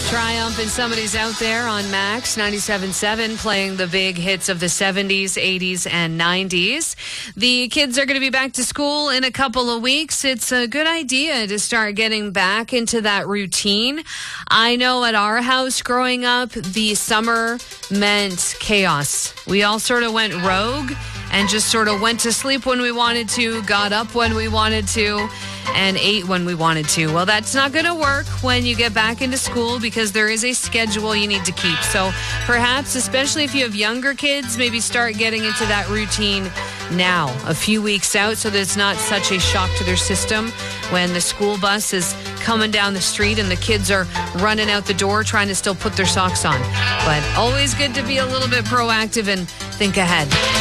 Triumph and Somebody's Out There on Max 97.7, playing the big hits of the 70s, 80s, and 90s. The kids are going to be back to school in a couple of weeks. It's a good idea to start getting back into that routine. I know at our house growing up, the summer meant chaos. We all sort of went rogue and just sort of went to sleep when we wanted to, got up when we wanted to, and ate when we wanted to. Well, that's not going to work when you get back into school because there is a schedule you need to keep. So perhaps, especially if you have younger kids, maybe start getting into that routine now, a few weeks out, so that it's not such a shock to their system when the school bus is coming down the street and the kids are running out the door trying to still put their socks on. But always good to be a little bit proactive and think ahead.